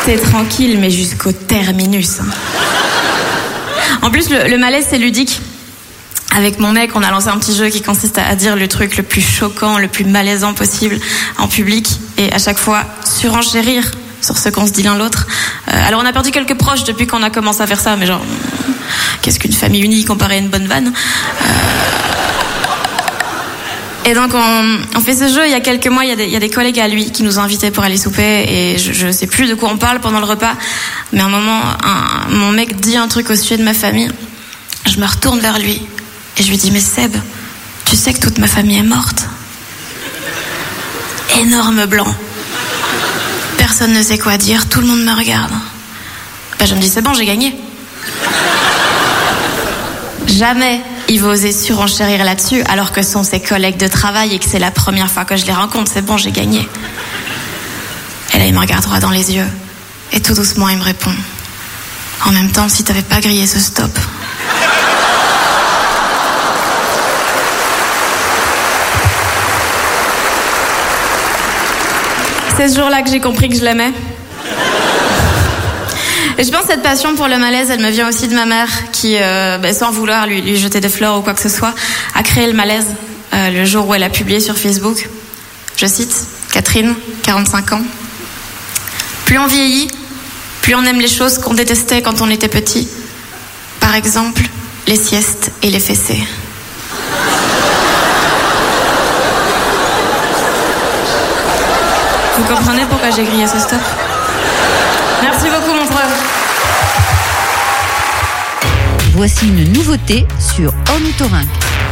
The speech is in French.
T'es tranquille, mais jusqu'au terminus. En plus, le malaise, c'est ludique. Avec mon mec, on a lancé un petit jeu qui consiste à dire le truc le plus choquant, le plus malaisant possible en public, et à chaque fois surenchérir sur ce qu'on se dit l'un l'autre. Alors on a perdu quelques proches depuis qu'on a commencé à faire ça, mais genre, qu'est-ce qu'une famille unie comparée à une bonne vanne? Et donc on fait ce jeu. Il y a quelques mois, il y a des collègues à lui qui nous ont invités pour aller souper, et je sais plus de quoi on parle pendant le repas, mais à un moment, mon mec dit un truc au sujet de ma famille. Je me retourne vers lui et je lui dis: mais Seb, tu sais que toute ma famille est morte? Énorme blanc. Personne ne sait quoi dire, tout le monde me regarde. Je me dis: c'est bon, j'ai gagné. Jamais il va oser surenchérir là-dessus, alors que ce sont ses collègues de travail et que c'est la première fois que je les rencontre. C'est bon, j'ai gagné. Et là, il me regarde droit dans les yeux et tout doucement, il me répond: en même temps, si t'avais pas grillé ce stop. C'est ce jour-là que j'ai compris que je l'aimais. Et je pense que cette passion pour le malaise, elle me vient aussi de ma mère qui, sans vouloir lui jeter des fleurs ou quoi que ce soit, a créé le malaise le jour où elle a publié sur Facebook. Je cite: Catherine, 45 ans. Plus on vieillit, plus on aime les choses qu'on détestait quand on était petit. Par exemple, les siestes et les fessées. Vous comprenez pourquoi j'ai grillé ce stop? Merci beaucoup, mon frère. Voici une nouveauté sur Ornithorynque.